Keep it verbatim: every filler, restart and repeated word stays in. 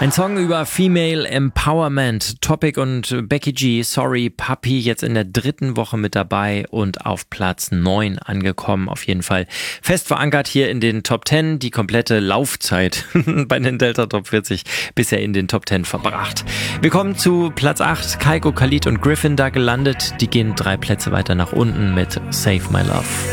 Ein Song über Female Empowerment. Topic und Becky G, Sorry Puppy, jetzt in der dritten Woche mit dabei und auf Platz neun angekommen. Auf jeden Fall fest verankert hier in den Top zehn. Die komplette Laufzeit bei den Delta Top vierzig bisher in den Top zehn verbracht. Wir kommen zu Platz acht. Kygo, Khalid und Griffin da gelandet. Die gehen drei Plätze weiter nach unten mit Save My Love.